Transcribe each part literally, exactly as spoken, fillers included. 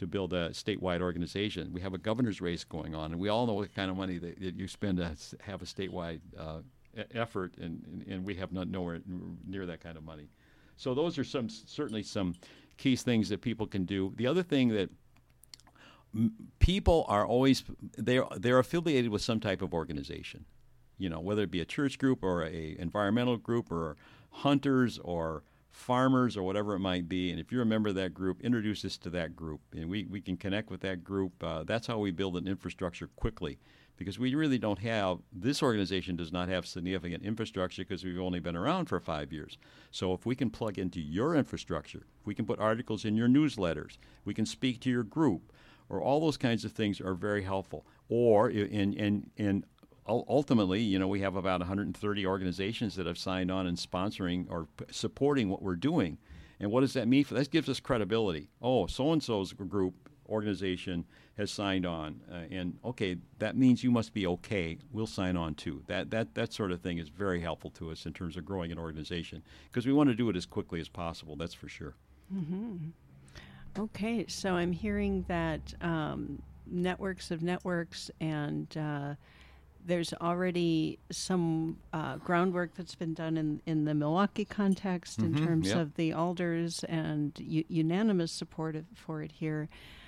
to build a statewide organization. We have a governor's race going on, and we all know what kind of money that, that you spend to have a statewide uh, e- effort, and, and, and we have not nowhere near that kind of money. So those are some certainly some key things that people can do. The other thing that m- people are always they're they're affiliated with some type of organization, you know, whether it be a church group or a environmental group or hunters or farmers or whatever it might be. And if you're a member of that group, introduce us to that group, and we, we can connect with that group. Uh, that's how we build an infrastructure quickly, because we really don't have, this organization does not have significant infrastructure because we've only been around for five years. So if we can plug into your infrastructure, if we can put articles in your newsletters, we can speak to your group, or all those kinds of things are very helpful. Or in, in, in ultimately, you know, we have about one hundred thirty organizations that have signed on and sponsoring or p- supporting what we're doing. And what does that mean? For that gives us credibility. Oh, so-and-so's group, organization has signed on, uh, and okay, that means you must be okay. We'll sign on too. That that that sort of thing is very helpful to us in terms of growing an organization, because we want to do it as quickly as possible. That's for sure. Mm-hmm. Okay, so I'm hearing that um, networks of networks, and uh, there's already some uh, groundwork that's been done in, in the Milwaukee context in Mhm, terms yep. of the alders and u- unanimous support of, for it here.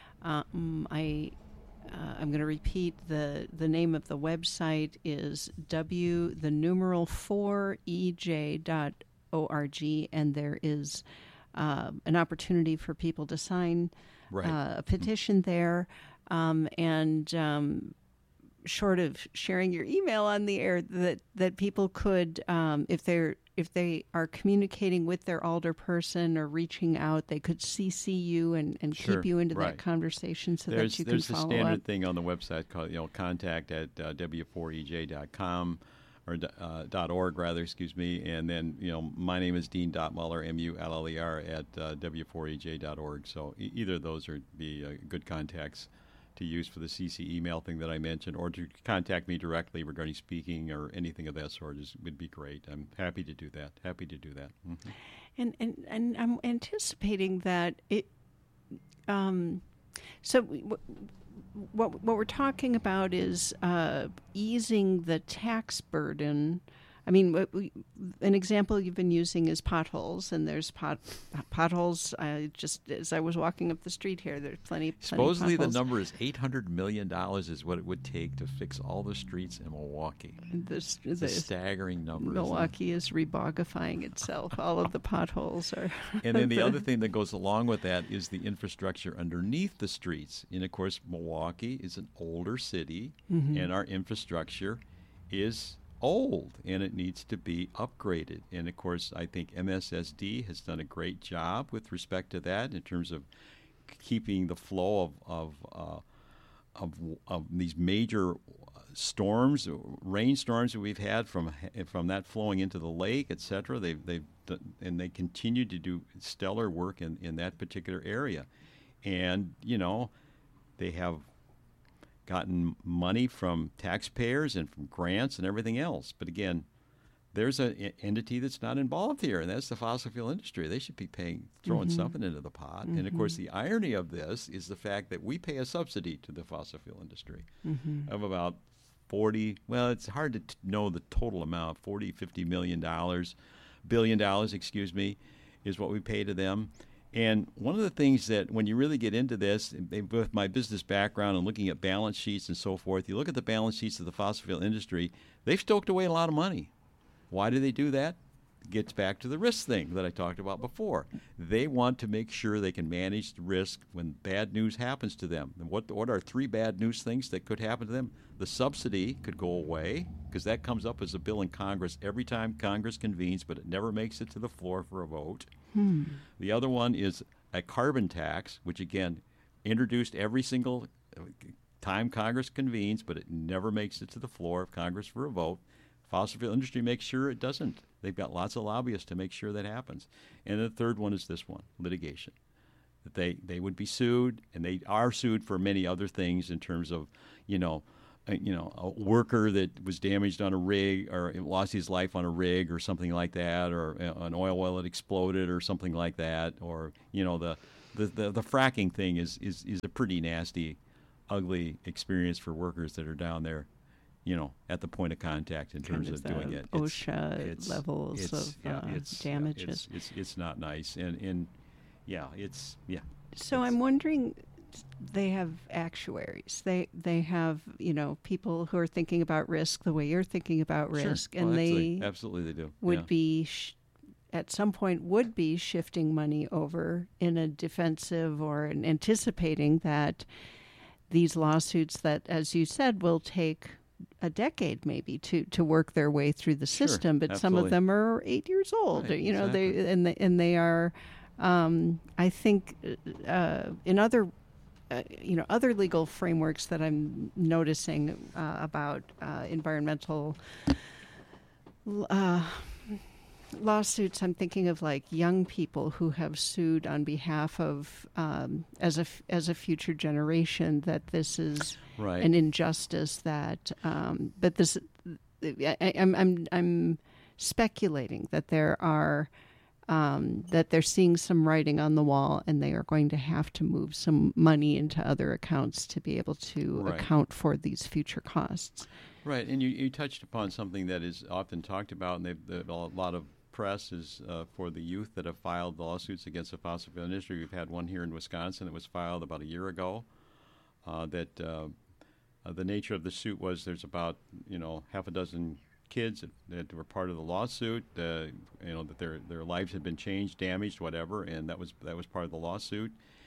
Um, I, uh, I'm going to repeat the, the name of the website is w the numeral four e j dot org, and there is uh, an opportunity for people to sign Right. uh, a petition there, um, and um, short of sharing your email on the air, that that people could, um, if they're if they are communicating with their alder person or reaching out, they could C C you and, and Sure, keep you into right. that conversation so There's that you there's can the follow standard up. thing on the website called, you know, contact at uh, w four e j dot com or uh, dot org rather, excuse me, and then, you know, my name is Dean Muller, M U L L E R, at uh, w four e j dot org. So e- either of those are be uh, good contacts to use for the C C email thing that I mentioned, or to contact me directly regarding speaking or anything of that sort is, would be great. I'm happy to do that. Happy to do that. Mm-hmm. And, and and I'm anticipating that it. Um, so w- what what we're talking about is uh, easing the tax burden. I mean, what we, an example you've been using is potholes, and there's pot potholes. I just as I was walking up the street here, there's plenty. plenty Supposedly the potholes. number is eight hundred million dollars is what it would take to fix all the streets in Milwaukee. This, It's the, a staggering number. isn't it? Milwaukee is rebogifying itself. All of the potholes are. And then the other thing that goes along with that is the infrastructure underneath the streets. And of course, Milwaukee is an older city, Mhm. and our infrastructure is old, and it needs to be upgraded. And of course, I think M S S D has done a great job with respect to that in terms of k- keeping the flow of of uh, of, of these major storms, rainstorms that we've had from from that flowing into the lake, et cetera. They've they've done, and they continue to do stellar work in, in that particular area. And you know, they have gotten money from taxpayers and from grants and everything else. But again, there's an entity that's not involved here, and that's the fossil fuel industry. They should be paying, throwing Mhm. something into the pot. And of course, Mhm. the irony of this is the fact that we pay a subsidy to the fossil fuel industry Mhm. of about forty, well, it's hard to t- know the total amount, forty, fifty million dollars, billion dollars, excuse me, is what we pay to them. And one of the things that when you really get into this, and with my business background and looking at balance sheets and so forth, you look at the balance sheets of the fossil fuel industry, they've stoked away a lot of money. Why do they do that? It gets back to the risk thing that I talked about before. They want to make sure they can manage the risk when bad news happens to them. And what, what are three bad news things that could happen to them? The subsidy could go away, because that comes up as a bill in Congress every time Congress convenes, but it never makes it to the floor for a vote. Hmm. The other one is a carbon tax, which, again, introduced every single time Congress convenes, but it never makes it to the floor of Congress for a vote. Fossil fuel industry makes sure it doesn't. They've got lots of lobbyists to make sure that happens. And the third one is this one, litigation. That they, they would be sued, and they are sued for many other things in terms of, you know, a, you know, a worker that was damaged on a rig or lost his life on a rig or something like that, or an oil well that exploded or something like that, or, you know, the the, the, the fracking thing is, is, is a pretty nasty, ugly experience for workers that are down there, you know, at the point of contact in Kind terms of of the doing it. OSHA it's, levels it's, of yeah, uh, it's, damages. Yeah, it's, it's it's not nice, and and yeah, it's yeah. So it's, I'm wondering, they have actuaries. They they have, you know, people who are thinking about risk the way you're thinking about Sure. risk, Well, and absolutely, they absolutely they do. would yeah. be sh- at some point would be shifting money over in a defensive or an anticipating that these lawsuits that, as you said, will take a decade maybe to, to work their way through the Sure, system, but some of absolutely. them are eight years old. Right, you know, exactly. they and they and they are. Um, I think uh, in other. Uh, you know, other legal frameworks that I'm noticing uh, about uh, environmental uh, lawsuits, I'm thinking of like young people who have sued on behalf of, um, as a f- as a future generation, that this is Right. an injustice. That, um, but this, I, I'm I'm I'm speculating that there are. Um, that they're seeing some writing on the wall, and they are going to have to move some money into other accounts to be able to Right. account for these future costs. Right, and you, you touched upon something that is often talked about, and they've, they've, a lot of press is uh, for the youth that have filed lawsuits against the fossil fuel industry. We've had one here in Wisconsin that was filed about a year ago. Uh, that uh, uh, the nature of the suit was there's about you know half a dozen kids that, that were part of the lawsuit. Uh, you know that their their lives had been changed, damaged, whatever, and that was that was part of the lawsuit.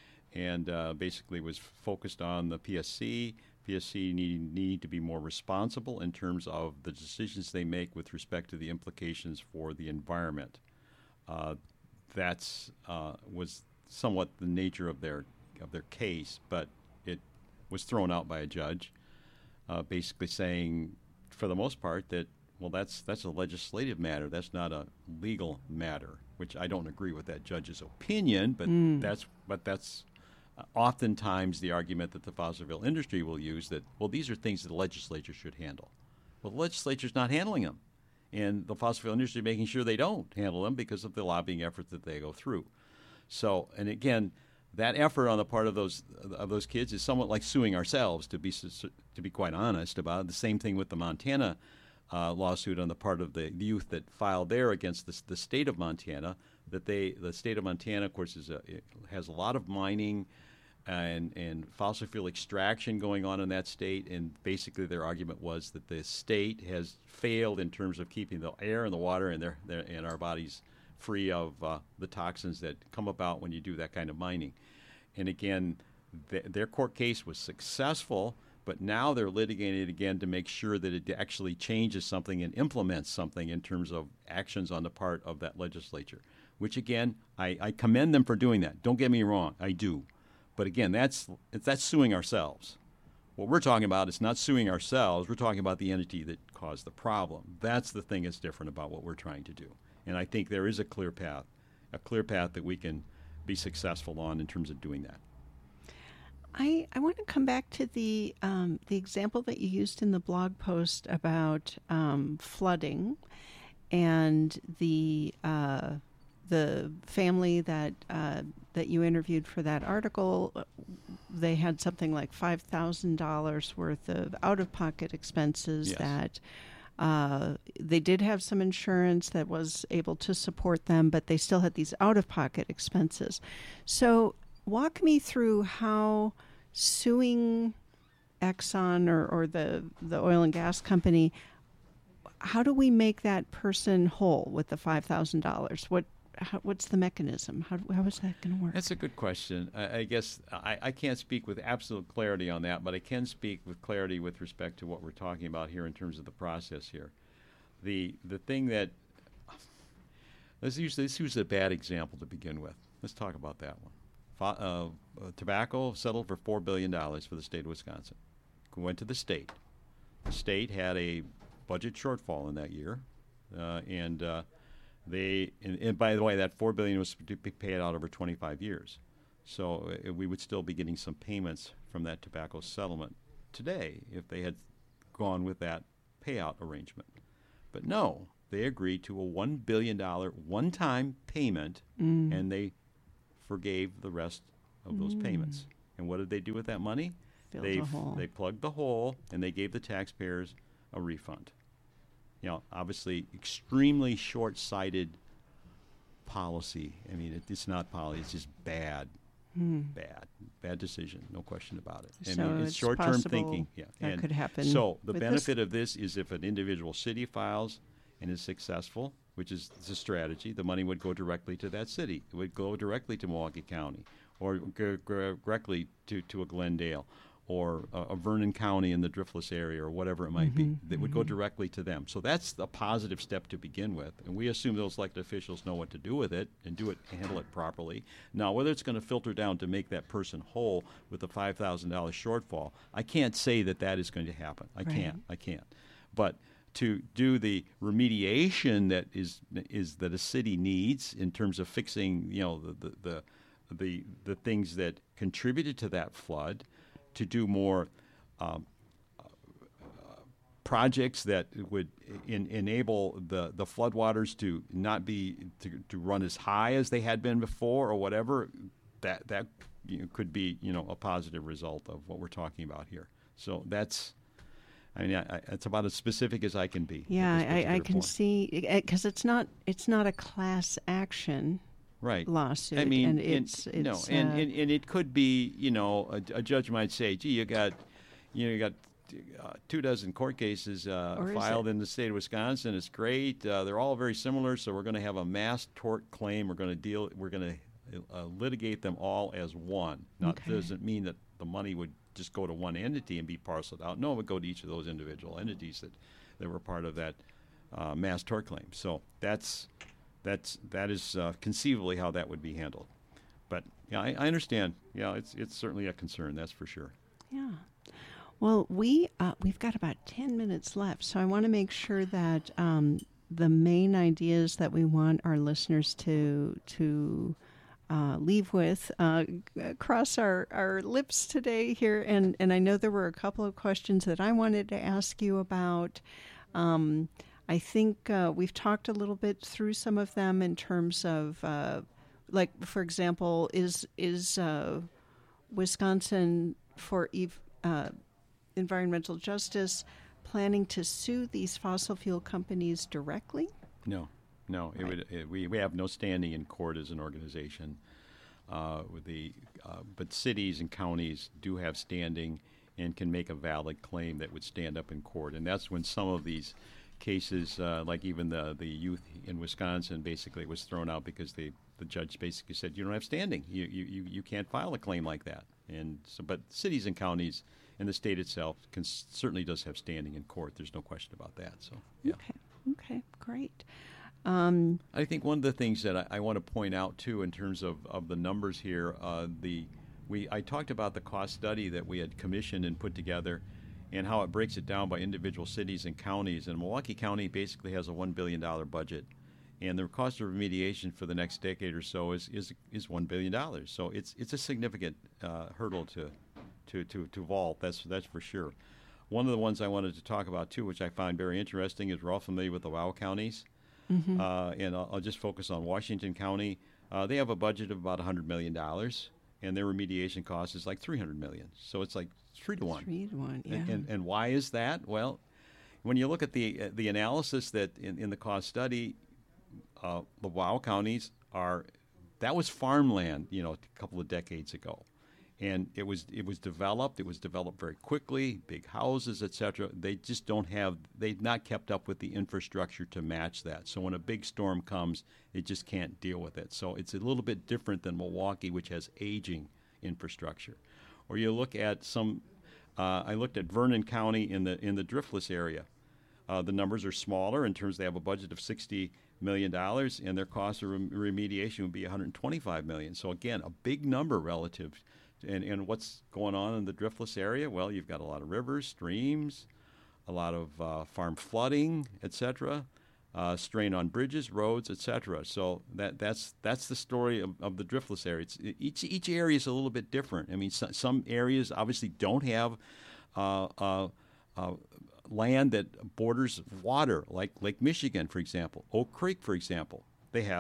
And uh, basically was focused on the P S C. P S C need, need to be more responsible in terms of the decisions they make with respect to the implications for the environment. Uh, that's uh, was somewhat the nature of their of their case, but it was thrown out by a judge, uh, basically saying, for the most part, that well, that's that's a legislative matter. That's not a legal matter, which I don't agree with that judge's opinion, but Mm. that's but that's uh, oftentimes the argument that the fossil fuel industry will use, that, well, these are things that the legislature should handle. Well, the legislature's not handling them, and the fossil fuel industry making sure they don't handle them because of the lobbying efforts that they go through. So, and again, that effort on the part of those of those kids is somewhat like suing ourselves, to be to be quite honest about it. The same thing with the Montana uh, lawsuit on the part of the youth that filed there against the, the state of Montana. That they, the state of Montana, of course, is a, it has a lot of mining and and fossil fuel extraction going on in that state, and basically their argument was that the state has failed in terms of keeping the air and the water and their, their and our bodies free of uh, the toxins that come about when you do that kind of mining. And again, th- their court case was successful, but now they're litigating it again to make sure that it actually changes something and implements something in terms of actions on the part of that legislature, which again, I, I commend them for doing that. Don't get me wrong, I do. But again, that's that's suing ourselves. What we're talking about is not suing ourselves. We're talking about the entity that caused the problem. That's the thing that's different about what we're trying to do. And I think there is a clear path, a clear path that we can be successful on in terms of doing that. I, I want to come back to the um, the example that you used in the blog post about um, flooding, and the uh, the family that uh, that you interviewed for that article. They had something like five thousand dollars worth of out of pocket expenses. Yes. That uh, they did have some insurance that was able to support them, but they still had these out of pocket expenses. So walk me through how suing Exxon or, or the, the oil and gas company, how do we make that person whole with the five thousand dollars? What how, what's the mechanism? How, how is that going to work? That's a good question. I, I guess I, I can't speak with absolute clarity on that, but I can speak with clarity with respect to what we're talking about here in terms of the process here. The the thing that let's use let's use a bad example to begin with. Let's talk about that one. Fo- uh, uh, tobacco settled for four billion dollars for the state of Wisconsin. Went to the state. The state had a budget shortfall in that year, uh, and uh, they and, and by the way, that four billion dollars was to be paid out over twenty-five years. So uh, we would still be getting some payments from that tobacco settlement today if they had gone with that payout arrangement. But no, they agreed to a one billion dollars one-time payment, Mm. and they forgave the rest of those payments. And what did they do with that money? Fill They the hole. they plugged the hole and they gave the taxpayers a refund. You know, obviously, extremely short-sighted policy. I mean, it, it's not policy; it's just bad, bad, bad decision. No question about it. I So mean, it's it's short-term possible thinking. Yeah, that and could happen So the with this. benefit of this is if an individual city files and is successful, which is the strategy, the money would go directly to that city. It would go directly to Milwaukee County, or go go directly to to a Glendale, or a, a Vernon County in the Driftless area, or whatever it might be. That would go directly to them. So that's a positive step to begin with, and we assume those elected officials know what to do with it and do it, handle it properly. Now, whether it's going to filter down to make that person whole with a five thousand dollars shortfall, I can't say that that is going to happen. I Right. can't. I can't. But to do the remediation that is is that a city needs in terms of fixing, you know, the the the the, the things that contributed to that flood, to do more um, uh, projects that would in, enable the, the floodwaters to not be to, to run as high as they had been before, or whatever, that that you know, could be you know a positive result of what we're talking about here. So that's. I mean, I, I, it's about as specific as I can be. at Yeah, this I, I particular can point. see because it's not it's not a class action Right. lawsuit. I mean, and and- it's, no, it's and, uh, and and it could be, you know, a, a judge might say, "Gee, you got, you know, you got uh, two dozen court cases uh, Or is filed it- in the state of Wisconsin. It's great. Uh, they're all very similar. So we're going to have a mass tort claim. We're going to deal. We're going to uh, litigate them all as one. Now, Okay. it doesn't mean that the money would just go to one entity and be parceled out. No, it would go to each of those individual entities that that were part of that uh, mass tort claim. So that's that's that is uh, conceivably how that would be handled. But yeah, I, I understand. Yeah, it's it's certainly a concern. That's for sure. Yeah. Well, we uh, we've got about ten minutes left, so I want to make sure that um, the main ideas that we want our listeners to to uh, leave with uh, cross our, our lips today here. And, and I know there were a couple of questions that I wanted to ask you about. Um, I think uh, we've talked a little bit through some of them in terms of, uh, like, for example, is is uh, Wisconsin for ev- uh, environmental justice planning to sue these fossil fuel companies directly? No, no. It would. It, we we have no standing in court as an organization. Uh, with the uh, but cities and counties do have standing and can make a valid claim that would stand up in court, and that's when some of these cases, uh, like even the the youth in Wisconsin, basically was thrown out because they the judge basically said you don't have standing. You you you, you can't file a claim like that. And so, but cities and counties and the state itself can certainly does have standing in court. There's no question about that. So yeah. Okay. Okay. Great. Um, I think one of the things that I, I want to point out too, in terms of, of the numbers here, uh, the we I talked about the cost study that we had commissioned and put together, and how it breaks it down by individual cities and counties. And Milwaukee County basically has a one billion dollar budget, and the cost of remediation for the next decade or so is is, is one billion dollars. So it's it's a significant uh, hurdle to, to to to vault. That's that's for sure. One of the ones I wanted to talk about too, which I find very interesting, is we're all familiar with the WOW counties. Mm-hmm. Uh, and I'll, I'll just focus on Washington County. Uh, they have a budget of about one hundred million dollars, and their remediation cost is like three hundred million dollars. So it's like three to one. three to one. Yeah. And, and, and why is that? Well, when you look at the uh, the analysis that in, in the cost study, uh, the WOW counties are, that was farmland, you know, a couple of decades ago. And it was it was developed. It was developed very quickly, big houses, et cetera. They just don't have, they've not kept up with the infrastructure to match that. So when a big storm comes, it just can't deal with it. So it's a little bit different than Milwaukee, which has aging infrastructure. Or you look at some, uh, I looked at Vernon County in the in the Driftless area. Uh, the numbers are smaller in terms they have a budget of sixty million dollars, and their cost of rem- remediation would be one hundred twenty-five million dollars. So again, a big number relative. And, and what's going on in the Driftless area? Well, you've got a lot of rivers, streams, a lot of uh, farm flooding, et cetera, uh, strain on bridges, roads, et cetera. So that that's that's the story of, of the Driftless area. It's, each each area is a little bit different. I mean, so, some areas obviously don't have uh, uh, uh, land that borders water, like Lake Michigan, for example, Oak Creek, for example. They have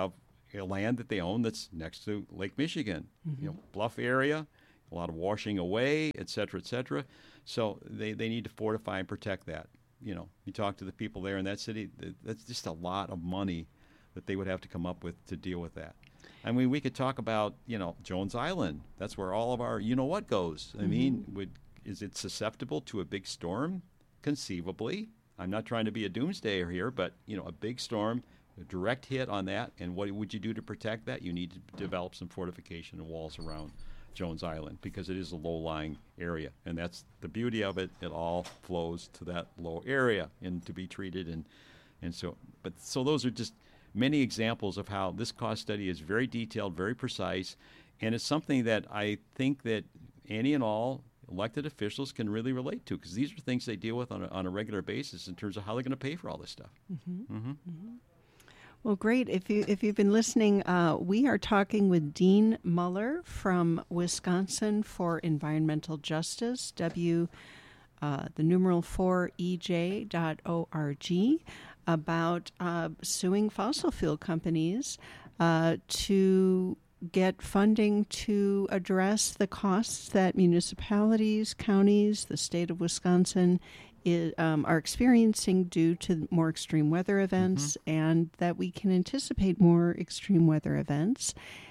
a land that they own that's next to Lake Michigan, mm-hmm. you know, bluff area, a lot of washing away, et cetera, et cetera. So they, they need to fortify and protect that. You know, you talk to the people there in that city, that's just a lot of money that they would have to come up with to deal with that. I mean, we could talk about, you know, Jones Island. That's where all of our, you know what goes. I mm-hmm. mean, would is it susceptible to a big storm? Conceivably. I'm not trying to be a doomsdayer here, but, you know, a big storm, a direct hit on that, and what would you do to protect that? You need to develop some fortification and walls around Jones Island because it is a low-lying area, and that's the beauty of it. It all flows to that low area and to be treated, and and so. But so those are just many examples of how this cost study is very detailed, very precise, and it's something that I think that any and all elected officials can really relate to because these are things they deal with on a, on a regular basis in terms of how they're going to pay for all this stuff. Mm-hmm. Mm-hmm. Mm-hmm. Well, great. If you if you've been listening, uh, we are talking with Dean Muller from Wisconsin for Environmental Justice. W uh, the numeral four E J dot O R G about uh, suing fossil fuel companies uh, to get funding to address the costs that municipalities, counties, the state of Wisconsin is, um, are experiencing due to more extreme weather events, mm-hmm. and that we can anticipate more extreme weather events.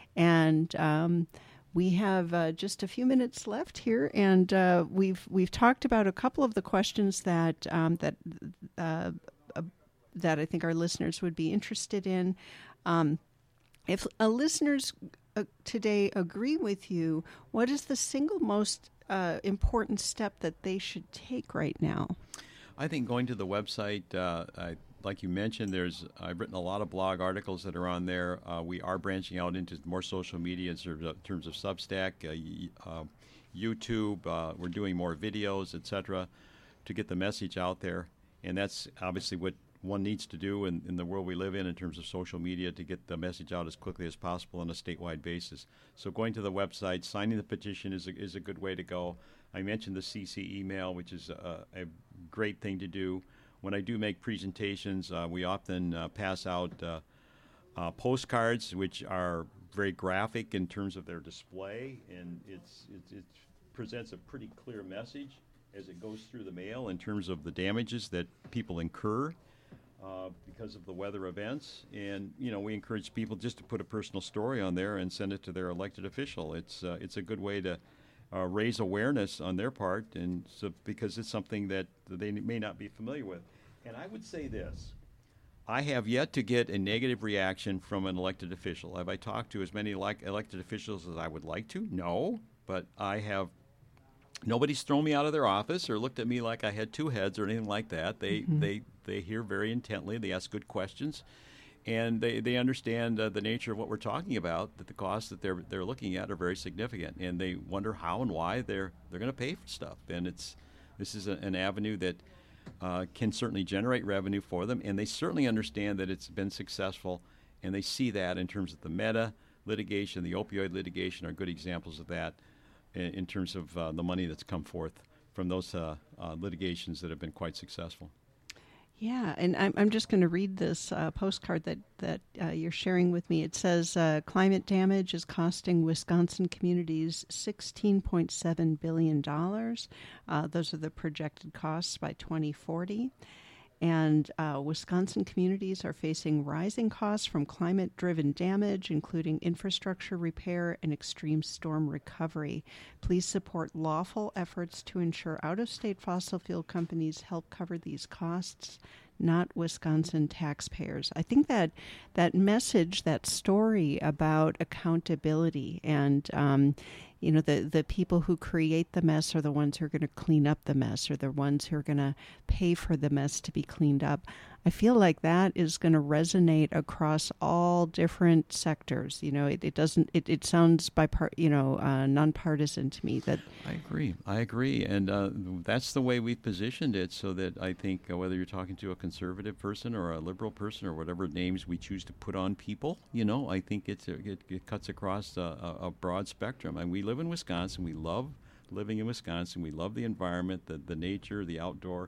And um, we have uh, just a few minutes left here, and uh, we've we've talked about a couple of the questions that um, that uh, uh, that I think our listeners would be interested in. Um, If uh, listeners uh, today agree with you, what is the single most uh, important step that they should take right now? I think going to the website, uh, I, like you mentioned, there's I've written a lot of blog articles that are on there. Uh, we are branching out into more social media in terms of, in terms of Substack, uh, uh, YouTube. Uh, we're doing more videos, et cetera, to get the message out there. And that's obviously what one needs to do in, in the world we live in in terms of social media to get the message out as quickly as possible on a statewide basis. So going to the website, signing the petition is a, is a good way to go. I mentioned the C C email, which is a, a great thing to do. When I do make presentations, uh, we often uh, pass out uh, uh, postcards, which are very graphic in terms of their display, and it's, it's it presents a pretty clear message as it goes through the mail in terms of the damages that people incur Uh, because of the weather events. And, you know, we encourage people just to put a personal story on there and send it to their elected official. It's uh, it's a good way to uh, raise awareness on their part, and so because it's something that they may not be familiar with. And I would say this. I have yet to get a negative reaction from an elected official. Have I talked to as many like elected officials as I would like to? No, but I have. Nobody's thrown me out of their office or looked at me like I had two heads or anything like that. They mm-hmm. they they hear very intently. They ask good questions, and they, they understand uh, the nature of what we're talking about. That the costs that they're they're looking at are very significant, and they wonder how and why they're they're going to pay for stuff. And it's this is a, an avenue that uh, can certainly generate revenue for them, and they certainly understand that it's been successful, and they see that in terms of the meta litigation, the opioid litigation are good examples of that. In terms of uh, the money that's come forth from those uh, uh, litigations that have been quite successful. Yeah, and I'm I'm just going to read this uh, postcard that that uh, you're sharing with me. It says uh, climate damage is costing Wisconsin communities sixteen point seven billion dollars. Uh, those are the projected costs by twenty forty. And uh, Wisconsin communities are facing rising costs from climate-driven damage, including infrastructure repair and extreme storm recovery. Please support lawful efforts to ensure out-of-state fossil fuel companies help cover these costs, not Wisconsin taxpayers. I think that that message, that story about accountability and um, you know, the, the people who create the mess are the ones who are going to clean up the mess, or the ones who are going to pay for the mess to be cleaned up. I feel like that is going to resonate across all different sectors. You know, it, it doesn't, it, it sounds bipart, you know, uh, nonpartisan to me. That I agree. I agree. And uh, that's the way we've positioned it, so that I think uh, whether you're talking to a conservative person or a liberal person or whatever names we choose to put on people, you know, I think it's a, it, it cuts across a, a broad spectrum. And we live in Wisconsin. We love living in Wisconsin. We love the environment, the, the nature, the outdoor.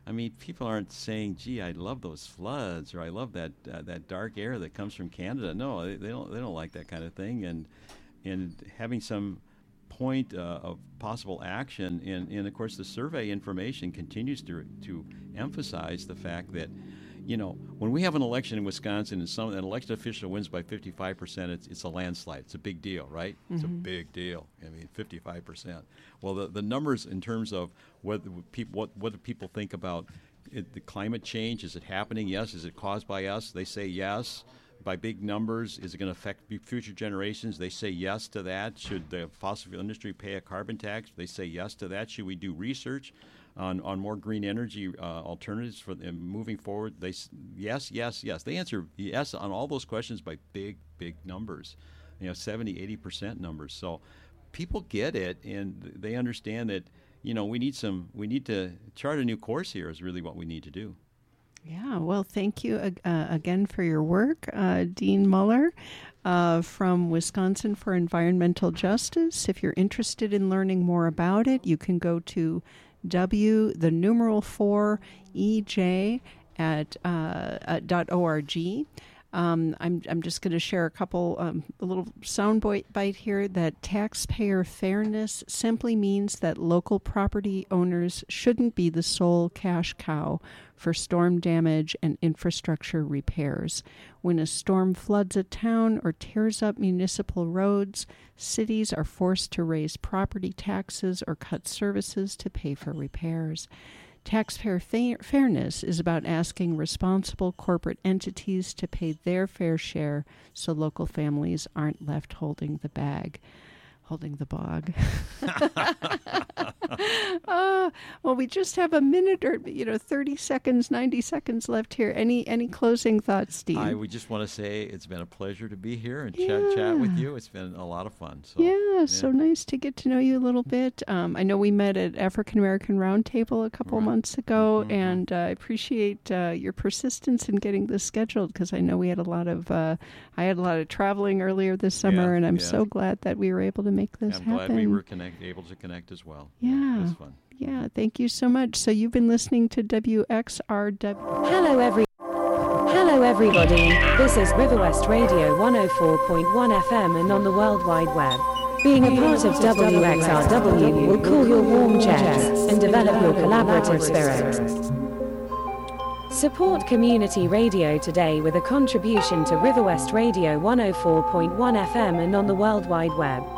I mean, people aren't saying, "Gee, I love those floods," or "I love that uh, that dark air that comes from Canada." No, they, they don't. They don't like that kind of thing. And and having some point uh, of possible action, and, and of course, the survey information continues to to emphasize the fact that, you know, when we have an election in Wisconsin and some an elected official wins by fifty-five percent, it's it's a landslide. It's a big deal, right? Mm-hmm. It's a big deal. I mean, fifty-five percent. Well, the, the numbers in terms of what people what what do people think about it, the climate change? Is it happening? Yes. Is it caused by us? They say yes. By big numbers, is it going to affect future generations? They say yes to that. Should the fossil fuel industry pay a carbon tax? They say yes to that. Should we do research on, on more green energy uh, alternatives for them moving forward? They s- yes, yes, yes. They answer yes on all those questions by big, big numbers, you know, seventy, eighty percent numbers. So people get it, and they understand that, you know, we need some, we need to chart a new course here is really what we need to do. Yeah, well, thank you uh, again for your work, uh, Dean Muller uh, from Wisconsin for Environmental Justice. If you're interested in learning more about it, you can go to W, the numeral four, E J at, uh, at dot org. Um, I'm I'm just going to share a couple, um, a little sound bite here that taxpayer fairness simply means that local property owners shouldn't be the sole cash cow for storm damage and infrastructure repairs. When a storm floods a town or tears up municipal roads, cities are forced to raise property taxes or cut services to pay for repairs. Taxpayer fa- fairness is about asking responsible corporate entities to pay their fair share so local families aren't left holding the bag, holding the bog. uh, well, we just have a minute or, you know, thirty seconds, ninety seconds left here. Any any closing thoughts, Steve? I would just want to say it's been a pleasure to be here and yeah. chat chat with you. It's been a lot of fun. So, yeah, yeah, so nice to get to know you a little bit. Um, I know we met at African American Roundtable a couple right. months ago, mm-hmm. and uh, I appreciate uh, your persistence in getting this scheduled because I know we had a lot of uh, I had a lot of traveling earlier this summer, yeah, and I'm yeah. so glad that we were able to make this I'm happen. glad we were connect, able to connect as well. Yeah. It was fun. Yeah, thank you so much. So you've been listening to W X R W. Hello, every. Hello, everybody. This is River West Radio one oh four point one F M and on the World Wide Web. Being a part of W X R W will cool your warm chests and develop your collaborative spirit. Support community radio today with a contribution to River West Radio one oh four point one F M and on the World Wide Web.